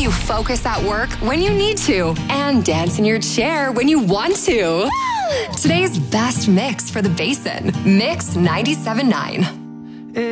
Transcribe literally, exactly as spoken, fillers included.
you focus at work when you need to, and dance in your chair when you want to. Today's best mix for the Basin. Mix ninety-seven point nine.